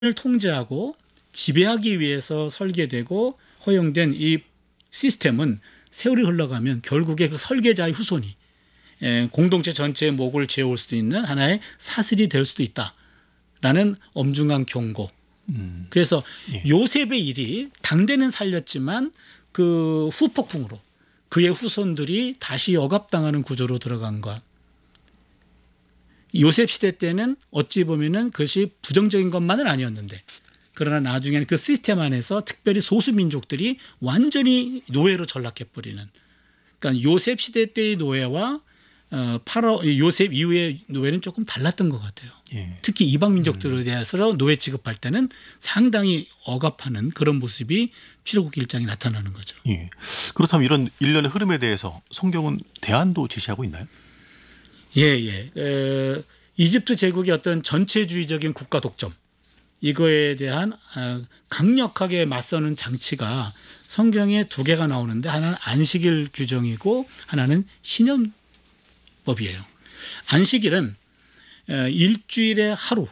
통제하고 지배하기 위해서 설계되고 허용된 이 시스템은 세월이 흘러가면 결국에 그 설계자의 후손이 공동체 전체의 목을 죄올 수도 있는 하나의 사슬이 될 수도 있다라는 엄중한 경고. 그래서 예. 요셉의 일이 당대는 살렸지만 그 후폭풍으로 그의 후손들이 다시 억압당하는 구조로 들어간 것. 요셉 시대 때는 어찌 보면은 그것이 부정적인 것만은 아니었는데, 그러나 나중에는 그 시스템 안에서 특별히 소수 민족들이 완전히 노예로 전락해버리는, 그러니까 요셉 시대 때의 노예와 파라 요셉 이후의 노예는 조금 달랐던 것 같아요. 예. 특히 이방 민족들에 대해서 노예 취급할 때는 상당히 억압하는 그런 모습이 출애굽기 1장에 나타나는 거죠. 예. 그렇다면 이런 일련의 흐름에 대해서 성경은 대안도 제시하고 있나요? 이집트 제국의 어떤 전체주의적인 국가 독점, 이거에 대한 강력하게 맞서는 장치가 성경에 두 개가 나오는데, 하나는 안식일 규정이고 하나는 신년법이에요. 안식일은 일주일에 하루,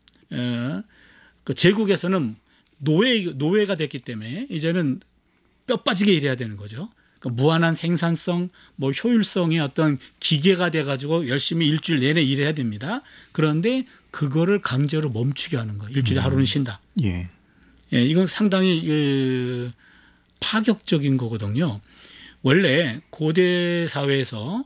그 제국에서는 노예가 됐기 때문에 이제는 뼈 빠지게 일해야 되는 거죠. 무한한 생산성, 효율성의 어떤 기계가 돼가지고 열심히 일주일 내내 일해야 됩니다. 그런데 그거를 강제로 멈추게 하는 거예요. 일주일에 하루는 쉰다. 예. 이건 상당히 파격적인 거거든요. 원래 고대 사회에서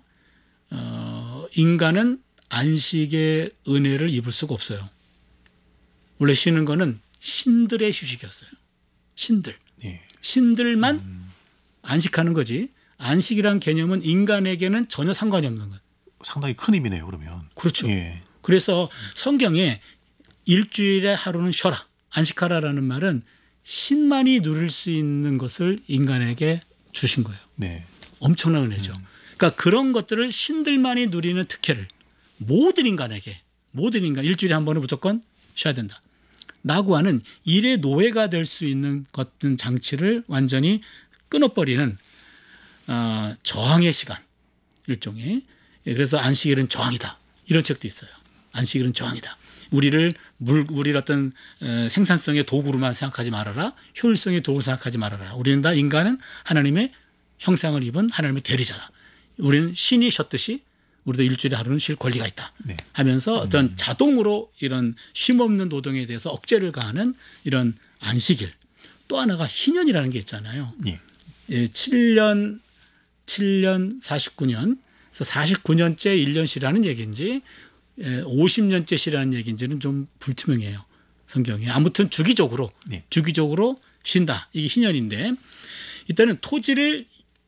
인간은 안식의 은혜를 입을 수가 없어요. 원래 쉬는 거는 신들의 휴식이었어요. 예. 신들만 안식하는 거지, 안식이란 개념은 인간에게는 전혀 상관이 없는 거예요. 상당히 큰 의미네요, 그러면. 그렇죠. 예. 그래서 성경에 일주일에 하루는 쉬어라, 안식하라라는 말은 신만이 누릴 수 있는 것을 인간에게 주신 거예요. 네. 엄청난 은혜죠. 그러니까 그런 것들을 신들만이 누리는 특혜를 모든 인간 일주일에 한 번은 무조건 쉬어야 된다 라고 하는 일의 노예가 될 수 있는 어떤 장치를 완전히 끊어버리는 저항의 시간, 일종의. 그래서 안식일은 저항이다, 이런 책도 있어요. 안식일은 저항이다. 우리를 어떤 생산성의 도구로만 생각하지 말아라, 효율성의 도구로 생각하지 말아라. 우리는 다 인간은 하나님의 형상을 입은 하나님의 대리자다. 우리는 신이 쉬었듯이 우리도 일주일에 하루는 쉴 권리가 있다. 네. 하면서 어떤 자동으로 이런 쉼없는 노동에 대해서 억제를 가하는 이런 안식일. 또 하나가 희년이라는 게 있잖아요. 예. 7년 49년, 그래서 49년째 1년 쉬라는 얘기인지 50년째 쉬라는 얘기인지는 좀 불투명해요, 성경에. 아무튼 주기적으로 쉰다, 이게 희년인데, 일단은 토지를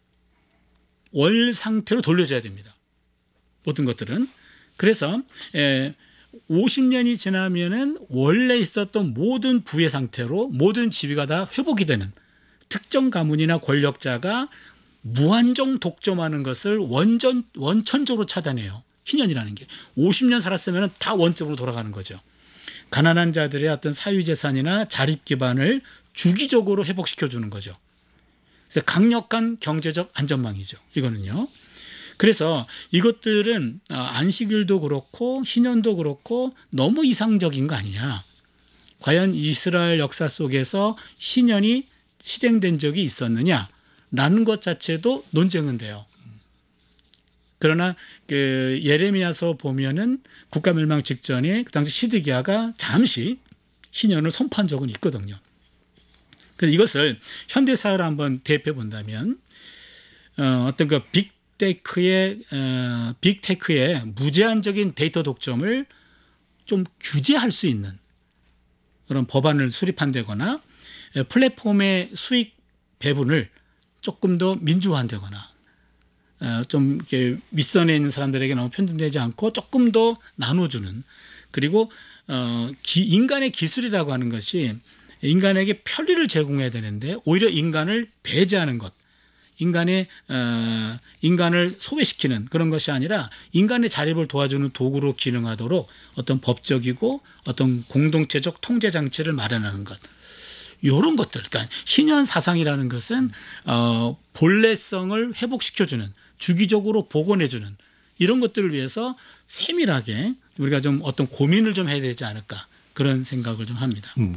월 상태로 돌려줘야 됩니다, 모든 것들은. 그래서 50년이 지나면은 원래 있었던 모든 부의 상태로 모든 지위가 다 회복이 되는, 특정 가문이나 권력자가 무한정 독점하는 것을 원천적으로 차단해요. 희년이라는 게 50년 살았으면 다 원점으로 돌아가는 거죠. 가난한 자들의 어떤 사유재산이나 자립 기반을 주기적으로 회복시켜 주는 거죠. 그래서 강력한 경제적 안전망이죠, 이거는요. 그래서 이것들은 안식일도 그렇고 희년도 그렇고 너무 이상적인 거 아니냐. 과연 이스라엘 역사 속에서 희년이 실행된 적이 있었느냐라는 것 자체도 논쟁은 돼요. 그러나 그 예레미야서 보면은 국가 멸망 직전에 그 당시 시드기야가 잠시 희년을 선포한 적은 있거든요. 그래서 이것을 현대 사회로 한번 대입해 본다면 어떤 그 빅테크의 무제한적인 데이터 독점을 좀 규제할 수 있는 그런 법안을 수립한다거나, 플랫폼의 수익 배분을 조금 더 민주화한다거나, 좀 이렇게 윗선에 있는 사람들에게 너무 편중되지 않고 조금 더 나눠주는, 그리고 인간의 기술이라고 하는 것이 인간에게 편리를 제공해야 되는데 오히려 인간을 배제하는 것, 인간을 소외시키는 그런 것이 아니라 인간의 자립을 도와주는 도구로 기능하도록 어떤 법적이고 어떤 공동체적 통제 장치를 마련하는 것, 이런 것들. 그러니까 희년 사상이라는 것은 본래성을 회복시켜주는, 주기적으로 복원해주는 이런 것들을 위해서 세밀하게 우리가 좀 어떤 고민을 좀 해야 되지 않을까, 그런 생각을 좀 합니다.